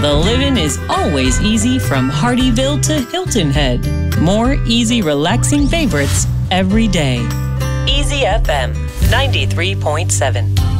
The living is always easy from Hardyville to Hilton Head. More easy, relaxing favorites every day. Easy FM 93.7.